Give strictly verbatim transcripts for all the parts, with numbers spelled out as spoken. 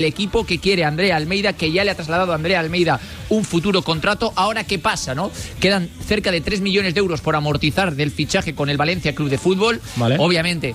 el equipo que quiere a Andrea Almeida, que ya le ha trasladado a Andrea Almeida un futuro contrato. Ahora, ¿qué pasa, no? Quedan cerca de tres millones de euros por amortizar del fichaje con el Valencia Club de Fútbol. Vale. Obviamente,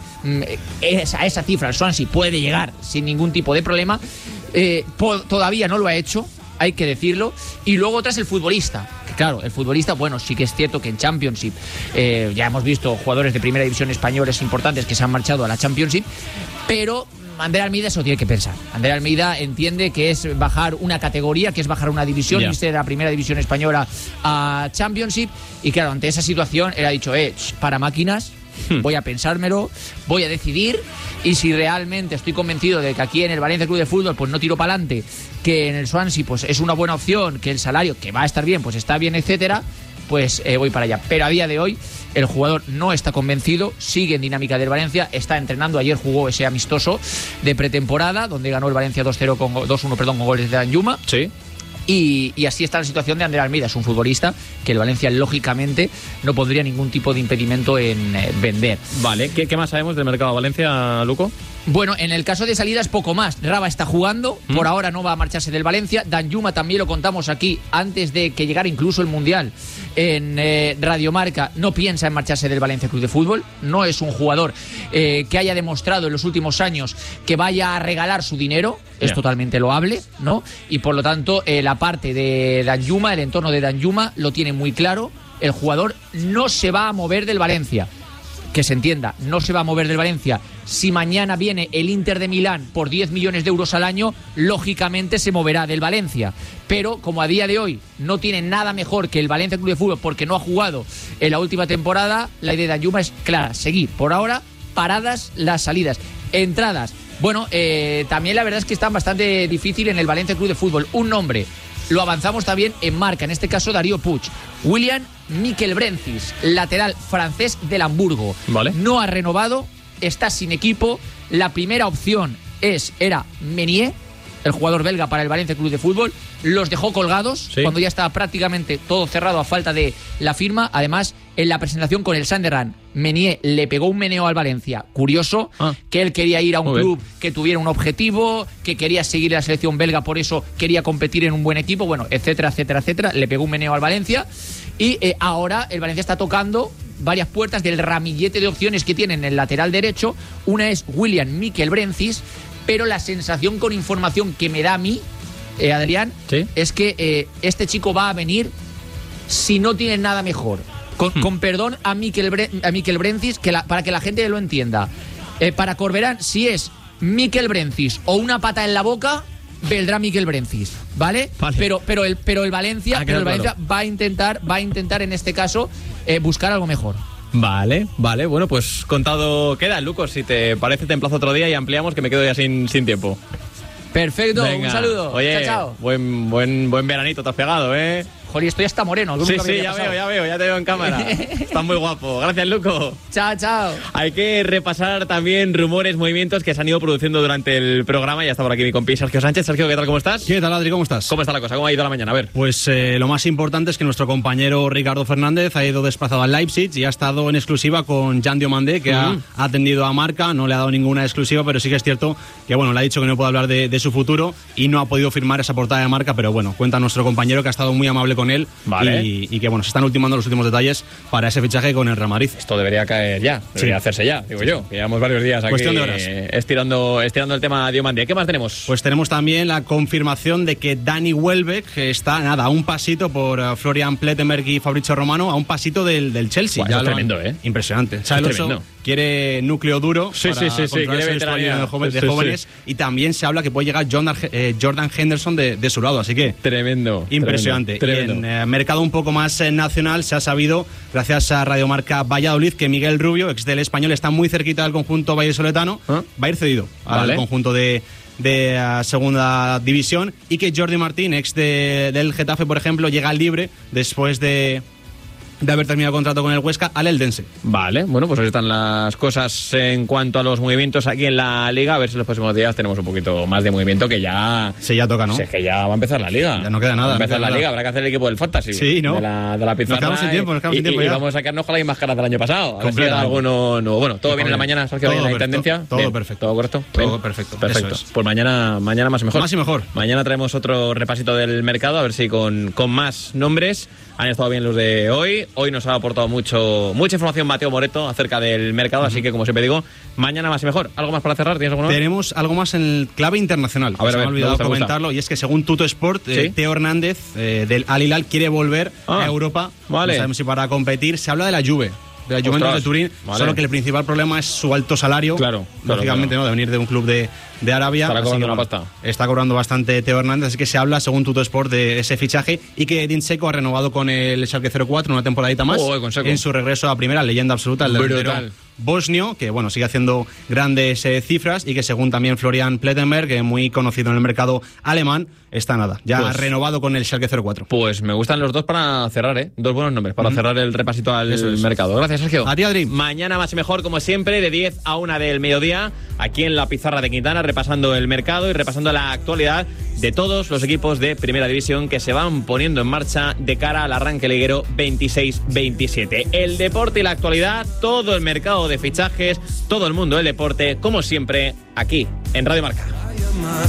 esa, a esa cifra el Swansea puede llegar sin ningún tipo de problema. Eh, po- todavía no lo ha hecho, hay que decirlo. Y luego otra es el futbolista. Que claro, el futbolista, bueno, sí que es cierto que en Championship eh, ya hemos visto jugadores de primera división españoles importantes que se han marchado a la Championship, pero Andrea Almeida eso tiene que pensar. Andrea Almeida entiende que es bajar una categoría, que es bajar una división, Yeah. irse de la primera división española a Championship. Y claro, ante esa situación él ha dicho, eh, para máquinas, voy a pensármelo, voy a decidir, y si realmente estoy convencido de que aquí en el Valencia Club de Fútbol pues no tiro para adelante, que en el Swansea pues es una buena opción, que el salario que va a estar bien pues está bien, etcétera, pues eh, voy para allá. Pero a día de hoy el jugador no está convencido, sigue en dinámica del Valencia, está entrenando. Ayer jugó ese amistoso de pretemporada donde ganó el Valencia dos cero con dos uno, perdón, con goles de Danjuma. Sí. Y, y así está la situación de Andrea Almeida. Es un futbolista que el Valencia lógicamente no pondría ningún tipo de impedimento en eh, vender. Vale, ¿Qué, ¿qué más sabemos del mercado de Valencia, Luco? Bueno, en el caso de salidas poco más. Raba está jugando, ¿Mm? por ahora no va a marcharse del Valencia. Danjuma también lo contamos aquí antes de que llegara incluso el Mundial en eh, Radio Marca. No piensa en marcharse del Valencia Club de Fútbol. No es un jugador eh, que haya demostrado en los últimos años que vaya a regalar su dinero. Es Yeah. totalmente loable, ¿no? Y por lo tanto, eh, la parte de Danjuma, el entorno de Danjuma, lo tiene muy claro. El jugador no se va a mover del Valencia. Que se entienda, no se va a mover del Valencia. Si mañana viene el Inter de Milán por diez millones de euros al año, lógicamente se moverá del Valencia. Pero como a día de hoy no tiene nada mejor que el Valencia Club de Fútbol porque no ha jugado en la última temporada, la idea de Danjuma es clara, seguir. Por ahora, paradas las salidas. Entradas. Bueno, eh, también la verdad es que están bastante difícil en el Valencia Club de Fútbol. Un nombre, lo avanzamos también en marca, en este caso Darío Puig. William Miquelbrencis, lateral francés del Hamburgo. Vale. No ha renovado, está sin equipo. La primera opción es era Meunier, el jugador belga para el Valencia Club de Fútbol. Los dejó colgados Sí. cuando ya estaba prácticamente todo cerrado a falta de la firma. Además, en la presentación con el Sunderland, Meunier le pegó un meneo al Valencia. Curioso, Ah. que él quería ir a un Muy bien. club que tuviera un objetivo, que quería seguir la selección belga, por eso quería competir en un buen equipo, bueno, etcétera, etcétera, etcétera. Le pegó un meneo al Valencia y eh, ahora el Valencia está tocando varias puertas del ramillete de opciones que tiene en el lateral derecho. Una es William Miquelbrencis, pero la sensación con información que me da a mí, eh, Adrián, ¿Sí? es que eh, este chico va a venir si no tiene nada mejor. Con, Hmm. con perdón a Miquelbre, a Miquelbrencis, que la, para que la gente lo entienda. Eh, para Corberán, si es Miquelbrencis o una pata en la boca, vendrá Miquelbrencis, ¿vale? Vale. Pero, pero, el, pero el Valencia, Ah, pero el claro. Valencia va a intentar, va a intentar en este caso eh, buscar algo mejor. Vale, vale, bueno, pues contado queda, Luco. Si te parece, te emplazo otro día y ampliamos, que me quedo ya sin, sin tiempo. Perfecto, Venga. un saludo. Oye, chao, chao. Buen, buen, buen veranito te has pegado, ¿eh? Joder, estoy hasta moreno. algo Sí, nunca me sí, había ya pasado. veo, ya veo, ya te veo en cámara. Estás muy guapo. Gracias, Luco. Chao, chao. Hay que repasar también rumores, movimientos que se han ido produciendo durante el programa. Ya está por aquí mi compi Sergio Sánchez. Sergio, ¿qué tal? ¿Cómo estás? ¿Qué tal, Adri? ¿Cómo estás? ¿Cómo está la cosa? ¿Cómo ha ido la mañana? A ver. Pues eh, lo más importante es que nuestro compañero Ricardo Fernández ha ido desplazado a Leipzig y ha estado en exclusiva con Jan Diomandé, que Ujú. ha atendido a Marca. No le ha dado ninguna exclusiva, pero sí que es cierto que bueno, le ha dicho que no puede hablar de, de su futuro y no ha podido firmar esa portada de Marca, pero bueno, cuenta nuestro compañero que ha estado muy amable con él. Vale. y, y que bueno, se están ultimando los últimos detalles para ese fichaje con el Real Madrid. Esto debería caer ya, debería Sí. hacerse ya, digo yo. Que llevamos varios días aquí Cuestión de horas. eh, estirando, estirando el tema de Diomandé. ¿Qué más tenemos? Pues tenemos también la confirmación de que Dani Welbeck está, nada, a un pasito por uh, Florian Plettenberg y Fabrizio Romano, a un pasito del, del Chelsea. Buah, eso es lo han- tremendo, ¿eh? Impresionante. Eso Xabi es Alonso tremendo. quiere núcleo duro Sí, para sí, sí, sí, controlar quiere ese veteranía. vestuario de, joven- de Sí, sí, jóvenes. sí. Y también se habla que puede llegar Jordan, eh, Jordan Henderson de, de su lado, así que Tremendo. impresionante. Tremendo. Y en eh, mercado un poco más eh, nacional se ha sabido, gracias a Radiomarca Valladolid, que Miguel Rubio, ex del Español, está muy cerquita del conjunto vallisoletano. ¿Ah? Va a ir cedido Vale. al conjunto de, de uh, segunda división, y que Jordi Martín, ex de, del Getafe, por ejemplo, llega libre después de de haber terminado el contrato con el Huesca al Eldense. Vale, bueno, pues ahí están las cosas en cuanto a los movimientos aquí en la Liga. A ver si en los próximos días tenemos un poquito más de movimiento, que ya... Sí, ya toca, ¿no? Si es que ya va a empezar la Liga. Ya no queda nada. Va a empezar no la nada. Liga, habrá que hacer el equipo del Fantasy. Sí, ¿no? De la, de la pizarra. Nos quedamos sin tiempo, nos quedamos y, sin tiempo y, ya. y vamos a sacarnos con las mismas caras del año pasado. A ver si Completamente. alguno nuevo. Bueno, ¿todo Todo bien en la bien. mañana, Sergio? Todo ¿Bien la perfecto, intendencia? todo Bien. perfecto. ¿Todo correcto? Todo Bien. perfecto, Perfecto. eso es. Pues mañana, mañana más y mejor. Más y mejor. Mañana traemos otro repasito del mercado, a ver si con, con más nombres. Han estado bien los de hoy. Hoy nos ha aportado mucho mucha información Mateo Moreto acerca del mercado, uh-huh. Así que, como siempre digo, mañana más y mejor. ¿Algo más para cerrar? ¿Tienes alguno? Tenemos algo más en el clave internacional. A ver, Se a me ver, ha olvidado me gusta, comentarlo. me gusta. Y es que según Tutto Sport, ¿Sí? eh, Teo Hernández eh, del Al Hilal quiere volver ah, a Europa. Vale. No sabemos si para competir. Se habla de la Juve. De la Juventus de Turín, vale. Solo que el principal problema es su alto salario. Claro, claro, lógicamente, claro. ¿no? De venir de un club de, de Arabia. Estará cobrando que, una bueno, pasta. Está cobrando bastante Teo Hernández, así que se habla, según Tutto Sport, de ese fichaje y que Edin Dzeko ha renovado con el Schalke cero cuatro una temporadita más Oh, con Dzeko. en su regreso a primera, leyenda absoluta, el delantero Brutal. bosnio, que bueno, sigue haciendo grandes eh, cifras y que según también Florian Plettenberg, que es muy conocido en el mercado alemán, está nada, ya Pues- ha renovado con el Schalke cero cuatro. Pues me gustan los dos para cerrar, ¿eh? Dos buenos nombres para cerrar el repasito al Eso es. mercado. Gracias, Sergio. A ti, Adri. Mañana más y mejor, como siempre, de diez a una del mediodía, aquí en la pizarra de Quintana, repasando el mercado y repasando la actualidad de todos los equipos de Primera División que se van poniendo en marcha de cara al arranque liguero veintiséis veintisiete. El deporte y la actualidad, todo el mercado de fichajes, todo el mundo del deporte, como siempre, aquí en Radio Marca.